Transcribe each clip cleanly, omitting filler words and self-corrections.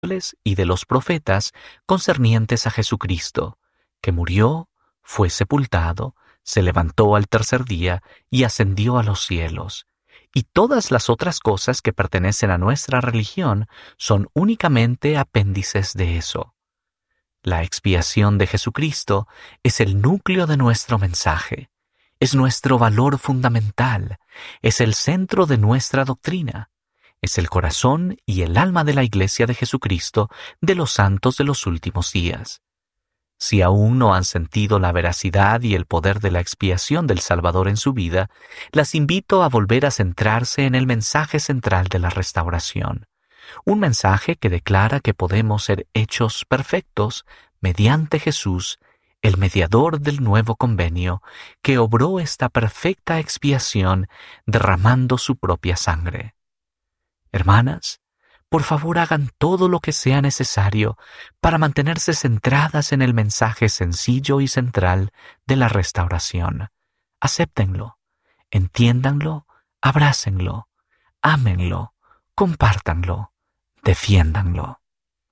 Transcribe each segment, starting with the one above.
y de los profetas concernientes a Jesucristo, que murió, fue sepultado, se levantó al tercer día y ascendió a los cielos. Y todas las otras cosas que pertenecen a nuestra religión son únicamente apéndices de eso. La expiación de Jesucristo es el núcleo de nuestro mensaje, es nuestro valor fundamental, es el centro de nuestra doctrina. Es el corazón y el alma de la Iglesia de Jesucristo de los santos de los últimos días. Si aún no han sentido la veracidad y el poder de la expiación del Salvador en su vida, las invito a volver a centrarse en el mensaje central de la restauración. Un mensaje que declara que podemos ser hechos perfectos mediante Jesús, el mediador del nuevo convenio, que obró esta perfecta expiación derramando su propia sangre. Hermanas, por favor hagan todo lo que sea necesario para mantenerse centradas en el mensaje sencillo y central de la restauración. Acéptenlo, entiéndanlo, abrácenlo, ámenlo, compártanlo, defiéndanlo.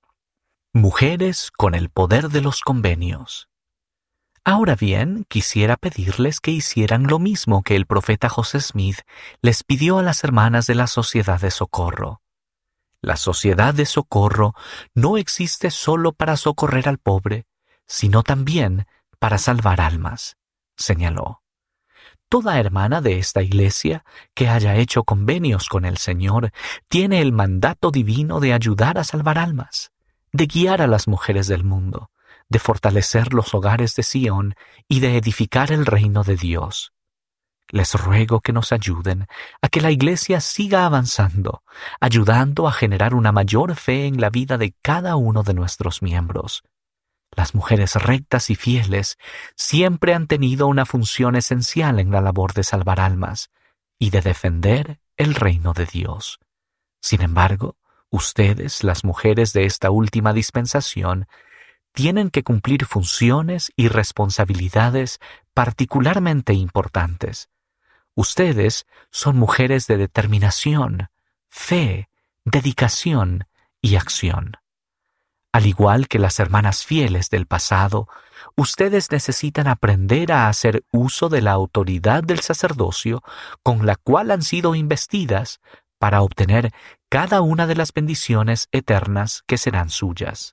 Mujeres con el poder de los convenios. Ahora bien, quisiera pedirles que hicieran lo mismo que el profeta José Smith les pidió a las hermanas de la Sociedad de Socorro. La Sociedad de Socorro no existe solo para socorrer al pobre, sino también para salvar almas, señaló. Toda hermana de esta iglesia que haya hecho convenios con el Señor tiene el mandato divino de ayudar a salvar almas, de guiar a las mujeres del mundo, de fortalecer los hogares de Sión y de edificar el reino de Dios. Les ruego que nos ayuden a que la Iglesia siga avanzando, ayudando a generar una mayor fe en la vida de cada uno de nuestros miembros. Las mujeres rectas y fieles siempre han tenido una función esencial en la labor de salvar almas y de defender el reino de Dios. Sin embargo, ustedes, las mujeres de esta última dispensación, tienen que cumplir funciones y responsabilidades particularmente importantes. Ustedes son mujeres de determinación, fe, dedicación y acción. Al igual que las hermanas fieles del pasado, ustedes necesitan aprender a hacer uso de la autoridad del sacerdocio con la cual han sido investidas para obtener cada una de las bendiciones eternas que serán suyas.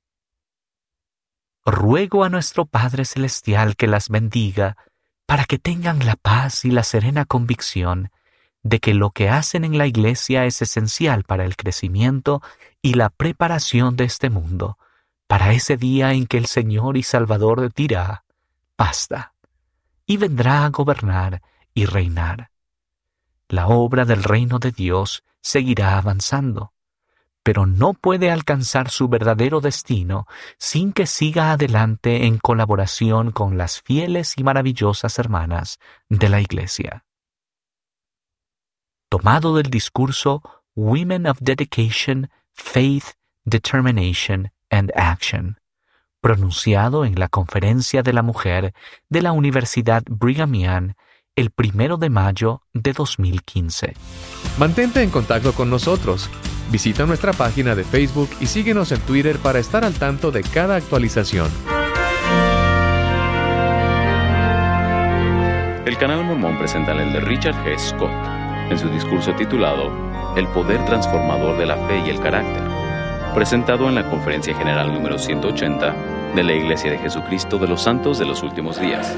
Ruego a nuestro Padre Celestial que las bendiga para que tengan la paz y la serena convicción de que lo que hacen en la Iglesia es esencial para el crecimiento y la preparación de este mundo, para ese día en que el Señor y Salvador dirá, basta, y vendrá a gobernar y reinar. La obra del reino de Dios seguirá avanzando, pero no puede alcanzar su verdadero destino sin que siga adelante en colaboración con las fieles y maravillosas hermanas de la Iglesia. Tomado del discurso Women of Dedication, Faith, Determination and Action, pronunciado en la Conferencia de la Mujer de la Universidad Brigham Young el 1 de mayo de 2015. Mantente en contacto con nosotros. Visita nuestra página de Facebook y síguenos en Twitter para estar al tanto de cada actualización. El Canal Mormón presenta el de Richard G. Scott en su discurso titulado El poder transformador de la fe y el carácter, presentado en la Conferencia General número 180 de la Iglesia de Jesucristo de los Santos de los Últimos Días.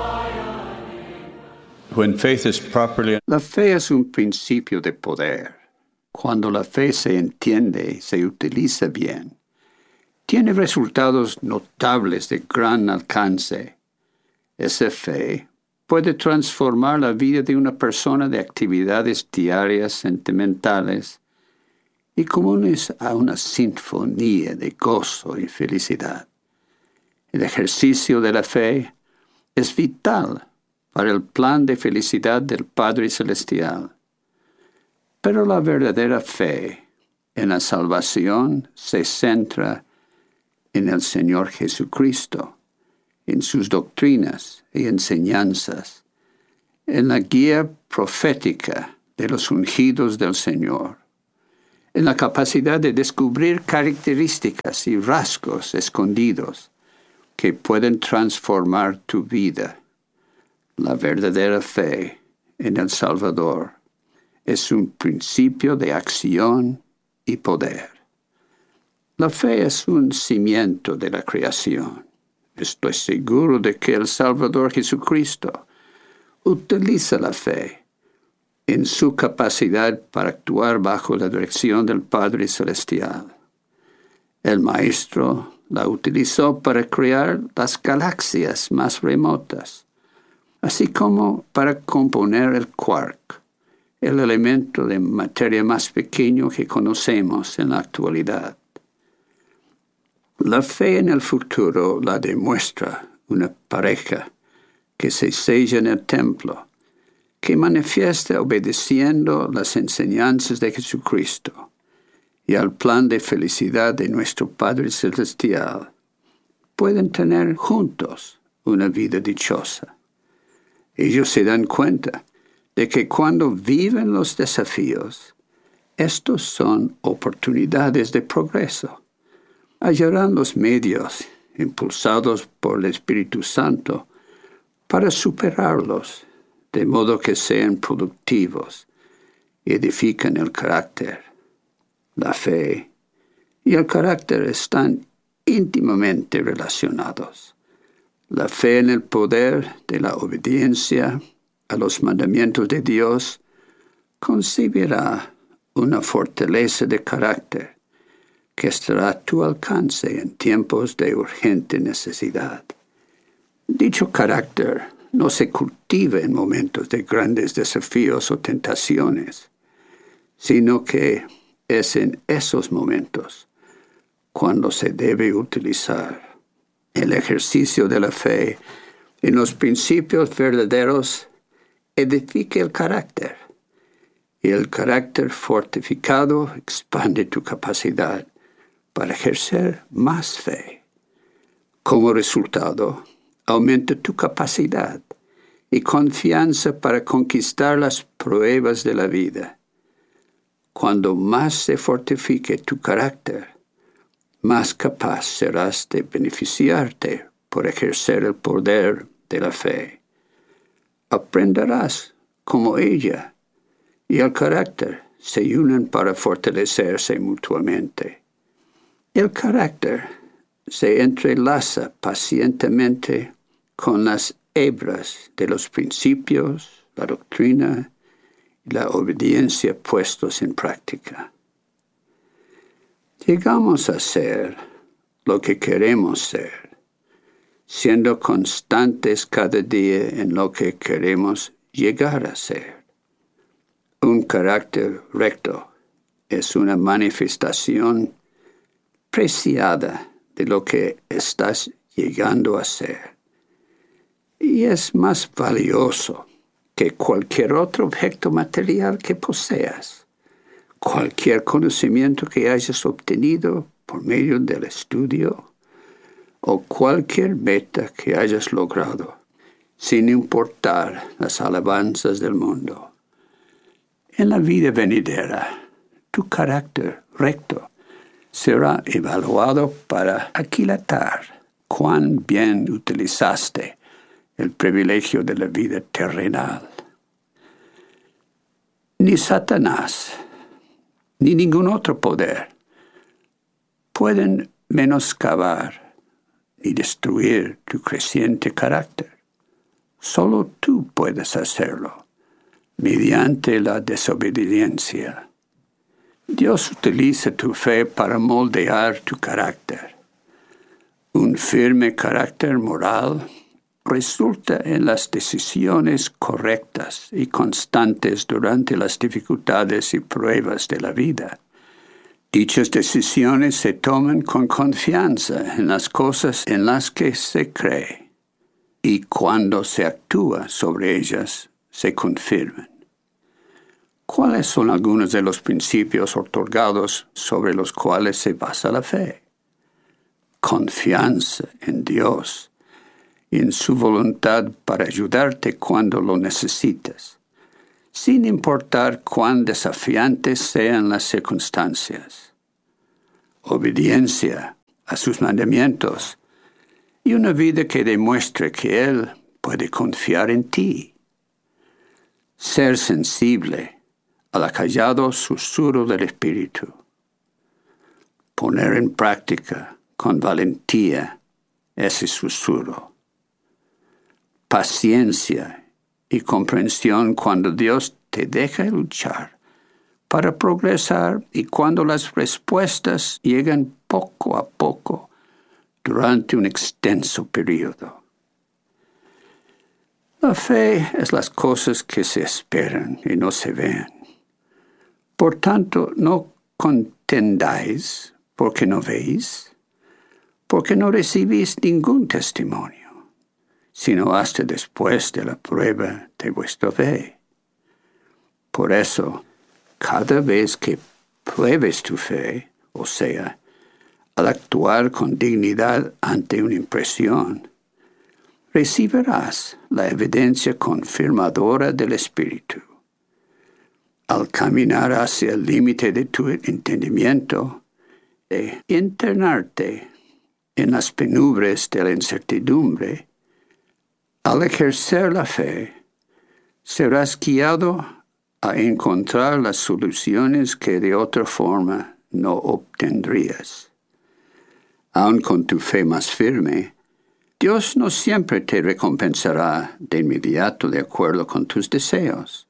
La fe es un principio de poder. Cuando la fe se entiende y se utiliza bien, tiene resultados notables de gran alcance. Esa fe puede transformar la vida de una persona de actividades diarias sentimentales y comunes a una sinfonía de gozo y felicidad. El ejercicio de la fe es vital para el plan de felicidad del Padre Celestial. Pero la verdadera fe en la salvación se centra en el Señor Jesucristo, en sus doctrinas y enseñanzas, en la guía profética de los ungidos del Señor, en la capacidad de descubrir características y rasgos escondidos que pueden transformar tu vida. La verdadera fe en el Salvador es un principio de acción y poder. La fe es un cimiento de la creación. Estoy seguro de que el Salvador Jesucristo utiliza la fe en su capacidad para actuar bajo la dirección del Padre Celestial. El Maestro la utilizó para crear las galaxias más remotas, así como para componer el quark, el elemento de materia más pequeño que conocemos en la actualidad. La fe en el futuro la demuestra una pareja que se sella en el templo, que manifiesta obedeciendo las enseñanzas de Jesucristo y al plan de felicidad de nuestro Padre Celestial. Pueden tener juntos una vida dichosa. Ellos se dan cuenta de que cuando viven los desafíos, estos son oportunidades de progreso. Hallarán los medios, impulsados por el Espíritu Santo, para superarlos, de modo que sean productivos y edifican el carácter. La fe y el carácter están íntimamente relacionados. La fe en el poder de la obediencia a los mandamientos de Dios concebirá una fortaleza de carácter que estará a tu alcance en tiempos de urgente necesidad. Dicho carácter no se cultiva en momentos de grandes desafíos o tentaciones, sino que es en esos momentos cuando se debe utilizar. El ejercicio de la fe en los principios verdaderos edifica el carácter, y el carácter fortificado expande tu capacidad para ejercer más fe. Como resultado, aumenta tu capacidad y confianza para conquistar las pruebas de la vida. Cuando más se fortifique tu carácter, más capaz serás de beneficiarte por ejercer el poder de la fe. Aprenderás como ella y el carácter se unen para fortalecerse mutuamente. El carácter se entrelaza pacientemente con las hebras de los principios, la doctrina y la obediencia puestos en práctica. Llegamos a ser lo que queremos ser, siendo constantes cada día en lo que queremos llegar a ser. Un carácter recto es una manifestación preciada de lo que estás llegando a ser, y es más valioso que cualquier otro objeto material que poseas, cualquier conocimiento que hayas obtenido por medio del estudio o cualquier meta que hayas logrado, sin importar las alabanzas del mundo. En la vida venidera, tu carácter recto será evaluado para aquilatar cuán bien utilizaste el privilegio de la vida terrenal. Ni Satanás, ni ningún otro poder pueden menoscabar ni destruir tu creciente carácter. Solo tú puedes hacerlo, mediante la desobediencia. Dios utiliza tu fe para moldear tu carácter. Un firme carácter moral resulta en las decisiones correctas y constantes durante las dificultades y pruebas de la vida. Dichas decisiones se toman con confianza en las cosas en las que se cree, y cuando se actúa sobre ellas, se confirman. ¿Cuáles son algunos de los principios otorgados sobre los cuales se basa la fe? Confianza en Dios y en su voluntad para ayudarte cuando lo necesitas. sin importar cuán desafiantes sean las circunstancias. Obediencia a sus mandamientos y una vida que demuestre que Él puede confiar en ti. Ser sensible al acallado susurro del Espíritu. Poner en práctica con valentía ese susurro. Paciencia y comprensión cuando Dios te deja luchar para progresar y cuando las respuestas llegan poco a poco durante un extenso periodo. La fe es las cosas que se esperan y no se ven. Por tanto, no contendáis porque no veis, porque no recibís ningún testimonio, sino hasta después de la prueba de vuestra fe. Por eso, cada vez que pruebes tu fe, o sea, al actuar con dignidad ante una impresión, recibirás la evidencia confirmadora del Espíritu. Al caminar hacia el límite de tu entendimiento e internarte en las penumbres de la incertidumbre, al ejercer la fe, serás guiado a encontrar las soluciones que de otra forma no obtendrías. Aun con tu fe más firme, Dios no siempre te recompensará de inmediato de acuerdo con tus deseos.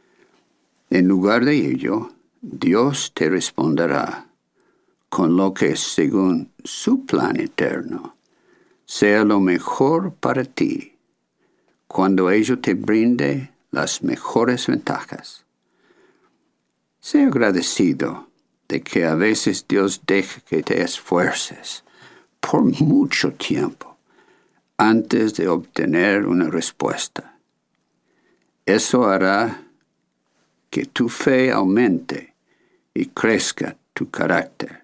En lugar de ello, Dios te responderá con lo que, según su plan eterno, sea lo mejor para ti, cuando ello te brinde las mejores ventajas. Sé agradecido de que a veces Dios deje que te esfuerces por mucho tiempo antes de obtener una respuesta. Eso hará que tu fe aumente y crezca tu carácter.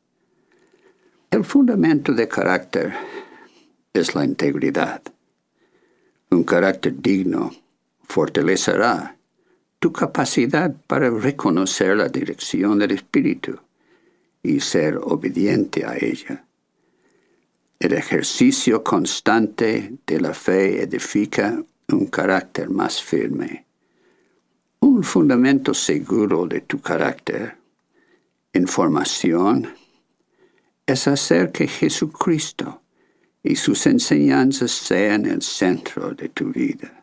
El fundamento de carácter es la integridad. Un carácter digno fortalecerá tu capacidad para reconocer la dirección del Espíritu y ser obediente a ella. El ejercicio constante de la fe edifica un carácter más firme. Un fundamento seguro de tu carácter en formación es hacer que Jesucristo y sus enseñanzas sean el centro de tu vida.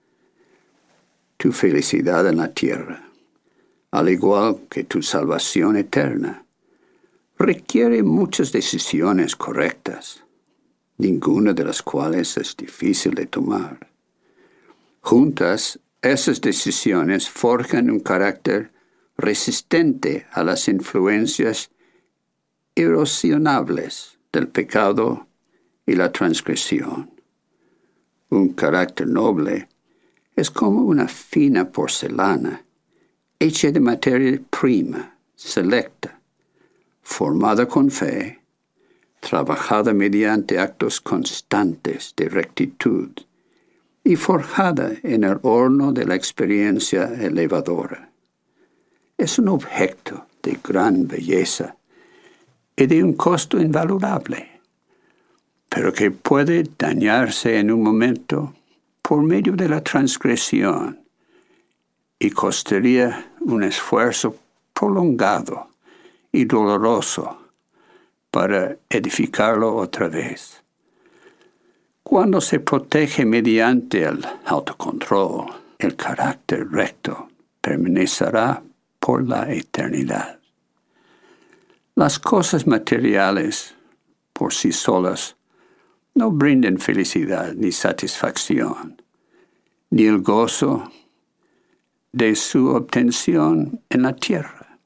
Tu felicidad en la tierra, al igual que tu salvación eterna, requiere muchas decisiones correctas, ninguna de las cuales es difícil de tomar. Juntas, esas decisiones forjan un carácter resistente a las influencias erosionables del pecado y la transgresión. Un carácter noble es como una fina porcelana, hecha de materia prima, selecta, formada con fe, trabajada mediante actos constantes de rectitud y forjada en el horno de la experiencia elevadora. Es un objeto de gran belleza y de un costo invalorable, pero que puede dañarse en un momento por medio de la transgresión y costaría un esfuerzo prolongado y doloroso para edificarlo otra vez. Cuando se protege mediante el autocontrol, el carácter recto permanecerá por la eternidad. Las cosas materiales por sí solas no brindan felicidad ni satisfacción, ni el gozo de su obtención en la tierra,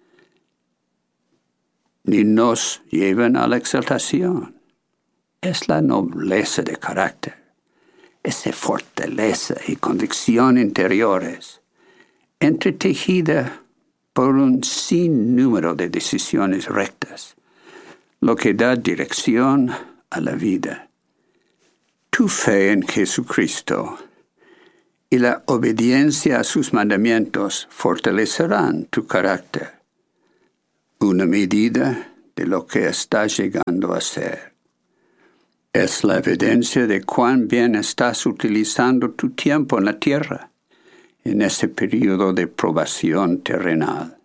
ni nos llevan a la exaltación. Es la nobleza de carácter, esa fortaleza y convicción interiores, entretejida por un sinnúmero de decisiones rectas, lo que da dirección a la vida. Tu fe en Jesucristo y la obediencia a sus mandamientos fortalecerán tu carácter. Una medida de lo que estás llegando a ser. Es la evidencia de cuán bien estás utilizando tu tiempo en la tierra, en este periodo de probación terrenal.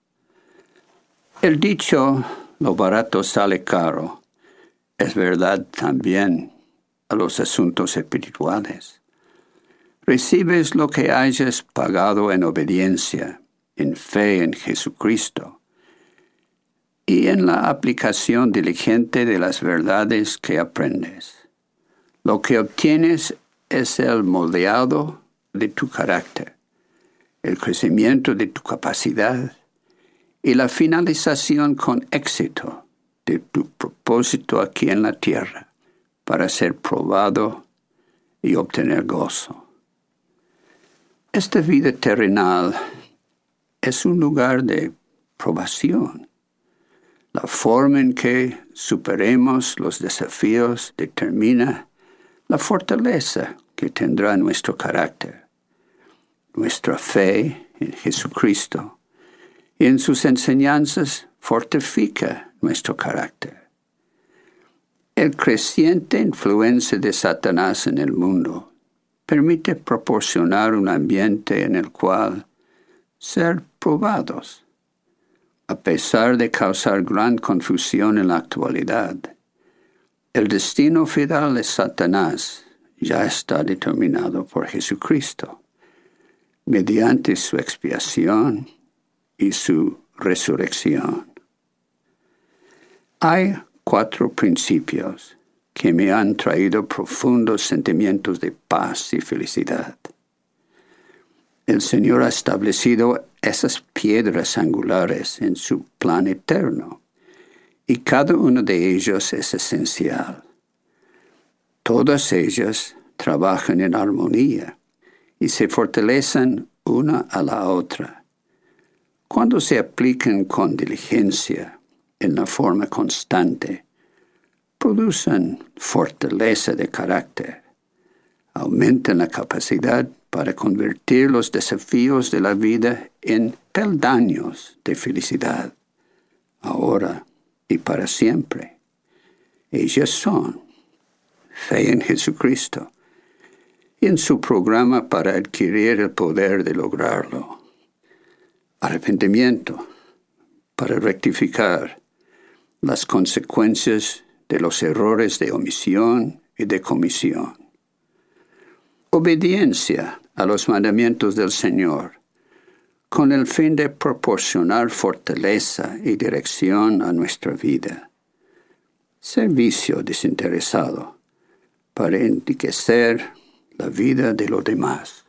El dicho, lo barato sale caro, es verdad también a los asuntos espirituales. Recibes lo que hayas pagado en obediencia, en fe en Jesucristo, y en la aplicación diligente de las verdades que aprendes. Lo que obtienes es el moldeado de tu carácter, el crecimiento de tu capacidad y la finalización con éxito de tu propósito aquí en la tierra para ser probado y obtener gozo. Esta vida terrenal es un lugar de probación. La forma en que superemos los desafíos determina la fortaleza que tendrá nuestro carácter. Nuestra fe en Jesucristo y en sus enseñanzas fortifica nuestro carácter. El creciente influencia de Satanás en el mundo permite proporcionar un ambiente en el cual ser probados. A pesar de causar gran confusión en la actualidad, el destino final de Satanás ya está determinado por Jesucristo, mediante su expiación y su resurrección. Hay 4 principios que me han traído profundos sentimientos de paz y felicidad. El Señor ha establecido esas piedras angulares en su plan eterno, y cada uno de ellos es esencial. Todas ellas trabajan en armonía y se fortalecen una a la otra. Cuando se aplican con diligencia, en la forma constante, producen fortaleza de carácter, aumentan la capacidad para convertir los desafíos de la vida en peldaños de felicidad, ahora y para siempre. Ellas son fe en Jesucristo y en su programa para adquirir el poder de lograrlo. Arrepentimiento para rectificar las consecuencias de los errores de omisión y de comisión. Obediencia a los mandamientos del Señor, con el fin de proporcionar fortaleza y dirección a nuestra vida. Servicio desinteresado para enriquecer la vida de los demás.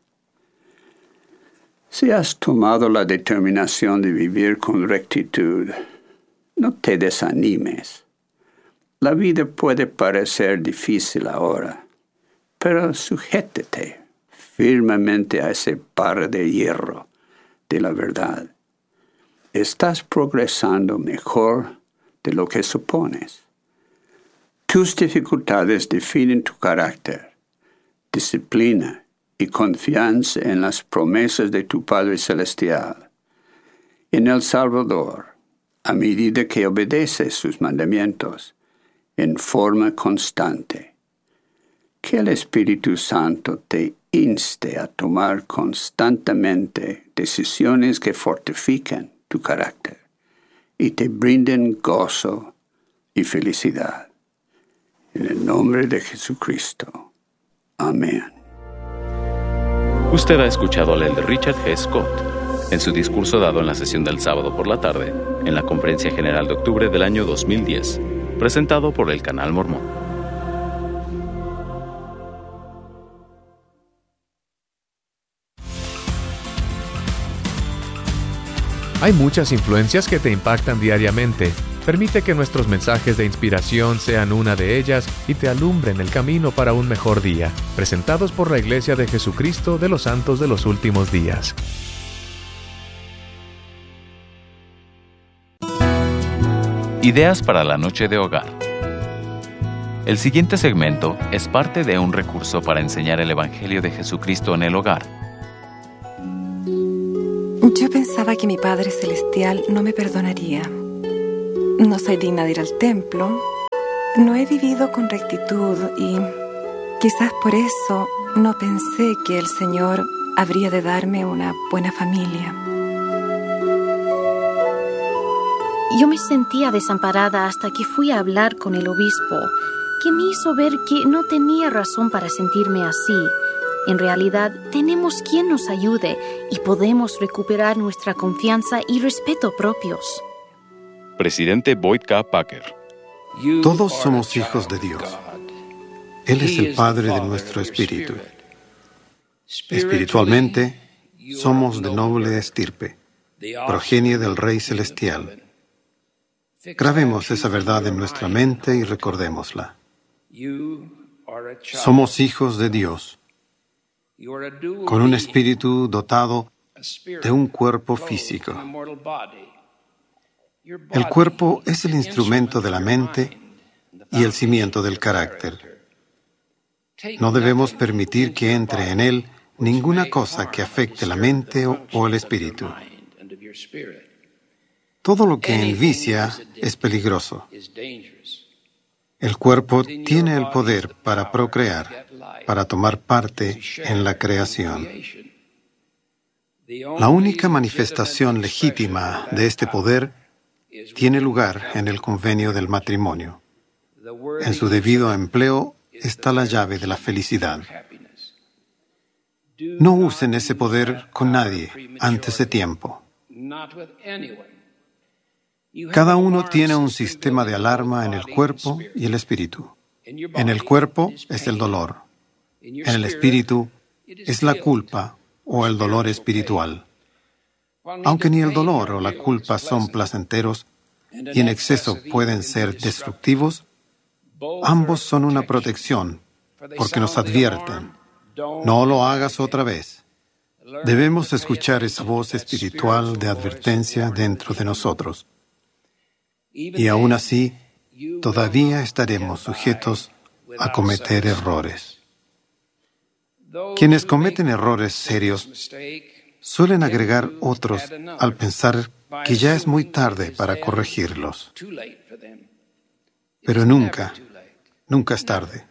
Si has tomado la determinación de vivir con rectitud, no te desanimes. La vida puede parecer difícil ahora, pero sujétate firmemente a ese par de hierro de la verdad. Estás progresando mejor de lo que supones. Tus dificultades definen tu carácter, disciplina y confianza en las promesas de tu Padre Celestial, en el Salvador, a medida que obedeces sus mandamientos en forma constante. Que el Espíritu Santo te inste a tomar constantemente decisiones que fortifiquen tu carácter y te brinden gozo y felicidad. En el nombre de Jesucristo. Amén. Usted ha escuchado al elder Richard G. Scott en su discurso dado en la sesión del sábado por la tarde en la Conferencia General de octubre del año 2010, presentado por el Canal Mormón. Hay muchas influencias que te impactan diariamente. Permite que nuestros mensajes de inspiración sean una de ellas y te alumbren el camino para un mejor día. Presentados por la Iglesia de Jesucristo de los Santos de los Últimos Días. Ideas para la noche de hogar. El siguiente segmento es parte de un recurso para enseñar el Evangelio de Jesucristo en el hogar. Yo pensaba que mi Padre Celestial no me perdonaría. No soy digna de ir al templo. No he vivido con rectitud y quizás por eso no pensé que el Señor habría de darme una buena familia. Yo me sentía desamparada hasta que fui a hablar con el obispo, que me hizo ver que no tenía razón para sentirme así. En realidad, tenemos quien nos ayude y podemos recuperar nuestra confianza y respeto propios. Presidente Boyd K. Packer. Todos somos hijos de Dios. Él es el Padre de nuestro espíritu. Espiritualmente, somos de noble estirpe, progenie del Rey Celestial. Grabemos esa verdad en nuestra mente y recordémosla. Somos hijos de Dios, con un espíritu dotado de un cuerpo físico. El cuerpo es el instrumento de la mente y el cimiento del carácter. No debemos permitir que entre en él ninguna cosa que afecte la mente o el espíritu. Todo lo que envicia es peligroso. El cuerpo tiene el poder para procrear, para tomar parte en la creación. La única manifestación legítima de este poder tiene lugar en el convenio del matrimonio. En su debido empleo está la llave de la felicidad. No usen ese poder con nadie antes de tiempo. Cada uno tiene un sistema de alarma en el cuerpo y el espíritu. En el cuerpo es el dolor. En el espíritu es la culpa o el dolor espiritual. Aunque ni el dolor o la culpa son placenteros y en exceso pueden ser destructivos, ambos son una protección porque nos advierten: no lo hagas otra vez. Debemos escuchar esa voz espiritual de advertencia dentro de nosotros. Y aún así, todavía estaremos sujetos a cometer errores. Quienes cometen errores serios suelen agregar otros al pensar que ya es muy tarde para corregirlos. Pero nunca es tarde.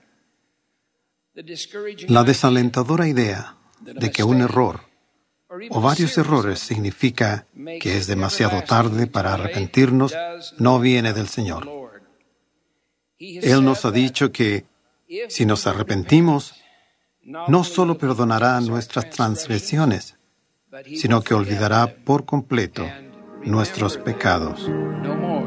La desalentadora idea de que un error o varios errores significa que es demasiado tarde para arrepentirnos no viene del Señor. Él nos ha dicho que si nos arrepentimos, no solo perdonará nuestras transgresiones, sino que olvidará por completo nuestros pecados.